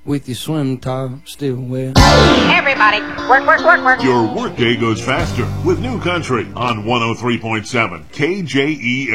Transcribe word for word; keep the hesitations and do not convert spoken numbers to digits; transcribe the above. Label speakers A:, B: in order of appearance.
A: with your swim top still wet.
B: Everybody, work, work, work, work.
C: Your workday goes faster with New Country on one oh three point seven K J E